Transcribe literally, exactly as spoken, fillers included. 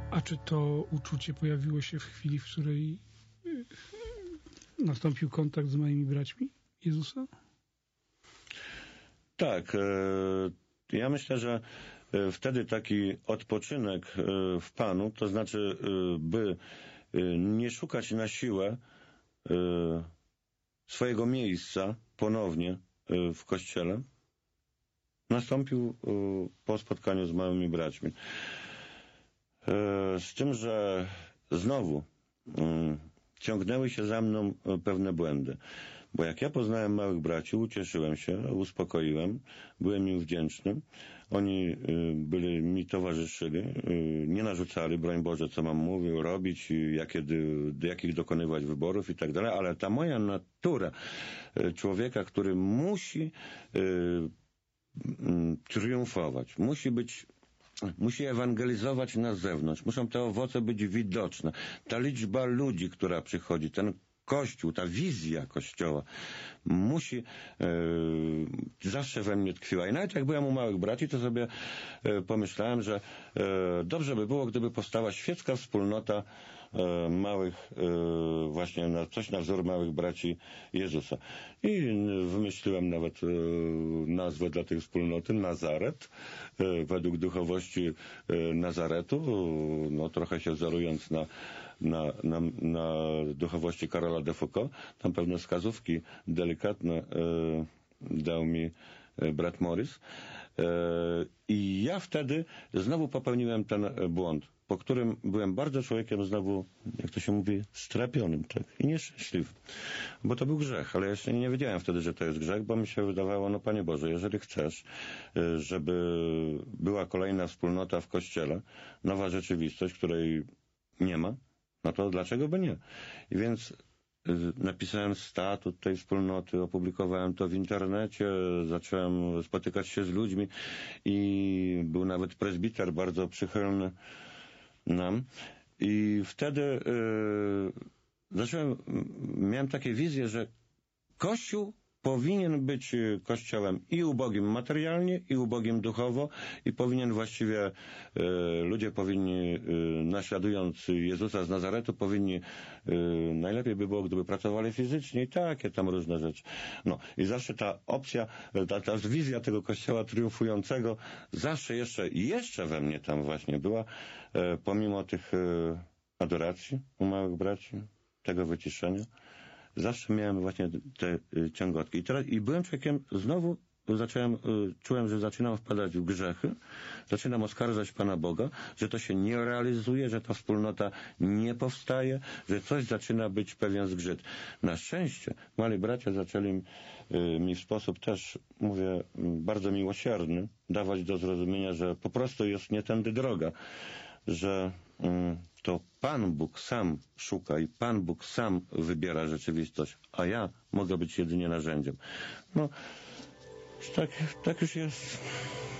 A czy to uczucie pojawiło się w chwili, w której nastąpił kontakt z małymi braćmi Jezusa? Tak. E, ja myślę, że wtedy taki odpoczynek w Panu, to znaczy, by nie szukać na siłę swojego miejsca ponownie w Kościele, nastąpił po spotkaniu z małymi braćmi. Z tym, że znowu ciągnęły się za mną pewne błędy. Bo jak ja poznałem małych braci, ucieszyłem się, uspokoiłem, byłem im wdzięczny. Oni byli mi towarzyszyli, nie narzucali, broń Boże, co mam mówić, robić, jakie, do jakich dokonywać wyborów i tak dalej, ale ta moja natura człowieka, który musi triumfować, musi być musi ewangelizować na zewnątrz, muszą te owoce być widoczne. Ta liczba ludzi, która przychodzi, ten Kościół, ta wizja Kościoła musi e, zawsze we mnie tkwiła. I nawet jak byłem u małych braci, to sobie e, pomyślałem, że e, dobrze by było, gdyby powstała świecka wspólnota e, małych, e, właśnie na, coś na wzór małych braci Jezusa. I wymyśliłem nawet e, nazwę dla tej wspólnoty, Nazaret, e, według duchowości e, Nazaretu, no trochę się wzorując na, na, na, na duchowości Karola de Foucault. Tam pewne wskazówki delikatne e, dał mi e, brat Morris. E, I ja wtedy znowu popełniłem ten błąd, po którym byłem bardzo człowiekiem znowu, jak to się mówi, strapionym, tak, i nieszczęśliwym. Bo to był grzech, ale jeszcze nie wiedziałem wtedy, że to jest grzech, bo mi się wydawało, no Panie Boże, jeżeli chcesz, żeby była kolejna wspólnota w Kościele, nowa rzeczywistość, której nie ma, no to dlaczego by nie? I więc napisałem statut tej wspólnoty, opublikowałem to w internecie, zacząłem spotykać się z ludźmi i był nawet prezbiter bardzo przychylny nam. I wtedy yy, zacząłem, miałem takie wizje, że Kościół powinien być kościołem i ubogim materialnie, i ubogim duchowo, i powinien właściwie, e, ludzie powinni, e, naśladując Jezusa z Nazaretu, powinni, e, najlepiej by było, gdyby pracowali fizycznie i takie tam różne rzeczy. No i zawsze ta opcja, ta, ta wizja tego kościoła triumfującego, zawsze jeszcze, jeszcze we mnie tam właśnie była, e, pomimo tych e, adoracji u małych braci, tego wyciszenia. Zawsze miałem właśnie te y, ciągotki. I teraz, i byłem człowiekiem, znowu zacząłem, y, czułem, że zaczynam wpadać w grzechy, zaczynam oskarżać Pana Boga, że to się nie realizuje, że ta wspólnota nie powstaje, że coś zaczyna być pewien zgrzyt. Na szczęście mali bracia zaczęli y, mi w sposób też, mówię, y, bardzo miłosierny dawać do zrozumienia, że po prostu jest nie tędy droga, że y, to Pan Bóg sam szuka i Pan Bóg sam wybiera rzeczywistość, a ja mogę być jedynie narzędziem. No, tak, tak już jest.